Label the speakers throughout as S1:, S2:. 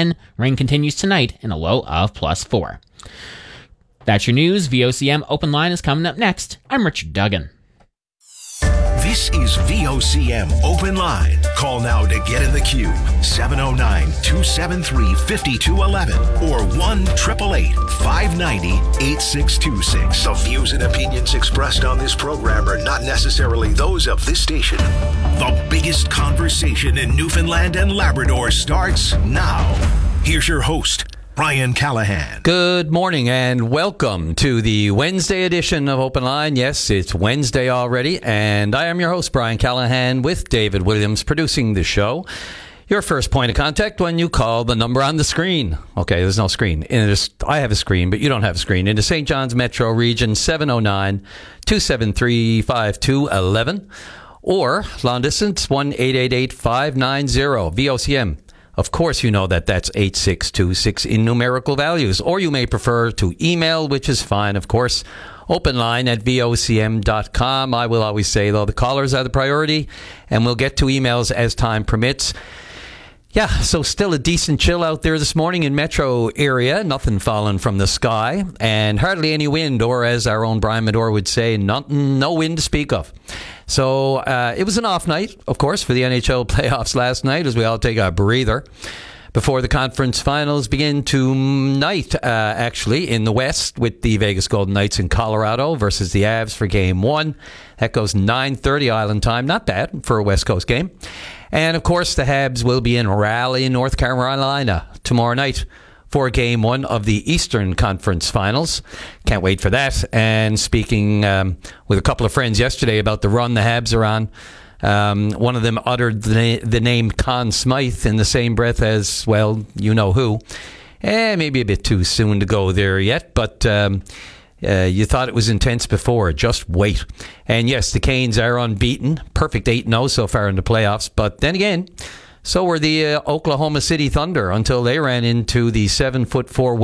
S1: 11. Rain continues tonight in a low of +4. That's your news. VOCM Open Line is coming up next. I'm Richard Duggan.
S2: This is VOCM Open Line. Call now to get in the queue. 709-273-5211 or 1-888-590-8626. The views and opinions expressed on this program are not necessarily those of this station. The biggest conversation in Newfoundland and Labrador starts now. Here's your host, Brian Callahan.
S3: Good morning and welcome to the Wednesday edition of Open Line. Yes, it's Wednesday already, and I am your host, Brian Callahan, with David Williams producing the show. Your first point of contact when you call the number on the screen. Okay, there's no screen. I have a screen, but you don't have a screen. In the St. John's Metro region, 709-273-5211. Or long distance, 1-888-590-VOCM. Of course, you know that's 8626 in numerical values. Or you may prefer to email, which is fine, of course. openline@vocm.com. I will always say, though, the callers are the priority, and we'll get to emails as time permits. Yeah, so still a decent chill out there this morning in metro area. Nothing falling from the sky, and hardly any wind, or as our own Brian Medore would say, no wind to speak of. So it was an off night, of course, for the NHL playoffs last night, as we all take a breather before the conference finals begin tonight, actually, in the West, with the Vegas Golden Knights in Colorado versus the Avs for Game 1. That goes 9:30 Island time. Not bad for a West Coast game. And, of course, the Habs will be in Raleigh, North Carolina tomorrow night for Game 1 of the Eastern Conference Finals. Can't wait for that. And speaking with a couple of friends yesterday about the run the Habs are on, one of them uttered the name Conn Smythe in the same breath as, well, you know who. Maybe a bit too soon to go there yet, but you thought it was intense before. Just wait. And yes, the Canes are unbeaten. Perfect 8-0 so far in the playoffs. But then again, so were the Oklahoma City Thunder until they ran into the 7'4"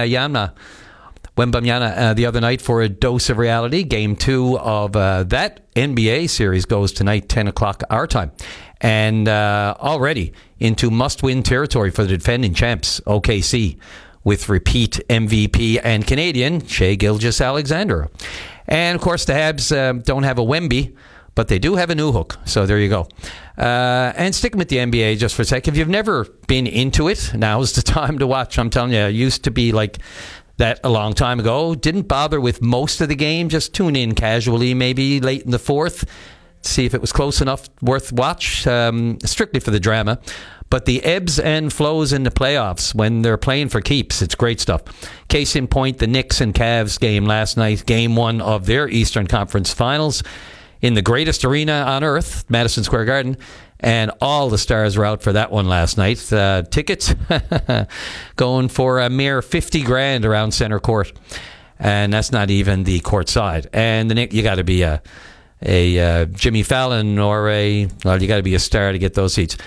S3: Wembanyama the other night for a dose of reality. Game 2 of that NBA series goes tonight, 10 o'clock our time. And already into must-win territory for the defending champs, OKC, with repeat MVP and Canadian Shai Gilgeous-Alexander. And, of course, the Habs don't have a Wemby, but they do have a new hook. So there you go. And sticking with the NBA just for a sec, if you've never been into it, now's the time to watch. I'm telling you, it used to be like that a long time ago. Didn't bother with most of the game. Just tune in casually, maybe late in the fourth. See if it was close enough, worth watch, strictly for the drama. But the ebbs and flows in the playoffs when they're playing for keeps, it's great stuff. Case in point, the Knicks and Cavs game last night, Game 1 of their Eastern Conference Finals in the greatest arena on earth, Madison Square Garden, and all the stars were out for that one last night. Tickets going for a mere $50,000 around center court, and that's not even the court side. And the Knicks, you got to be a Jimmy Fallon or you got to be a star to get those seats.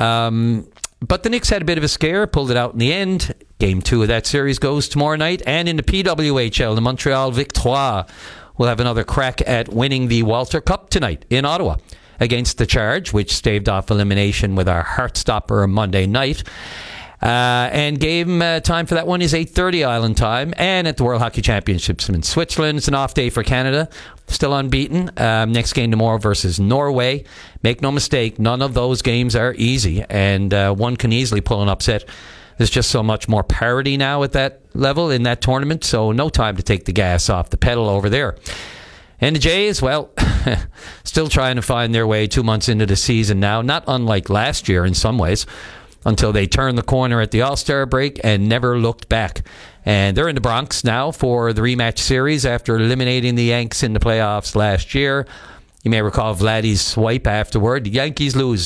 S3: But the Knicks had a bit of a scare, pulled it out in the end. Game 2 of that series goes tomorrow night, and in the PWHL, the Montreal Victoire will have another crack at winning the Walter Cup tonight in Ottawa against the Charge, which staved off elimination with our Heartstopper Monday night. And game time for that one is 8:30 Island time. And at the World Hockey Championships in Switzerland, it's an off day for Canada. Still unbeaten. Next game tomorrow versus Norway. Make no mistake, none of those games are easy. And one can easily pull an upset. There's just so much more parity now at that level in that tournament, so no time to take the gas off the pedal over there. And the Jays, well, still trying to find their way 2 months into the season now, not unlike last year in some ways, until they turned the corner at the All-Star break and never looked back. And they're in the Bronx now for the rematch series after eliminating the Yanks in the playoffs last year. You may recall Vladdy's swipe afterward. The Yankees lose.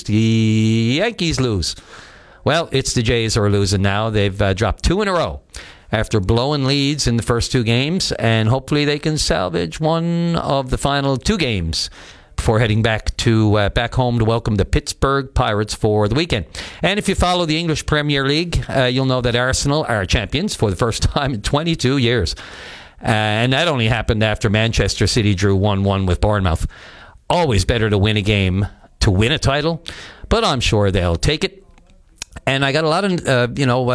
S3: Well, it's the Jays who are losing now. They've dropped 2 in a row after blowing leads in the first 2 games, and hopefully they can salvage one of the final 2 games before heading back home to welcome the Pittsburgh Pirates for the weekend. And if you follow the English Premier League, you'll know that Arsenal are champions for the first time in 22 years. And that only happened after Manchester City drew 1-1 with Bournemouth. Always better to win a game to win a title, but I'm sure they'll take it. And I got a lot of,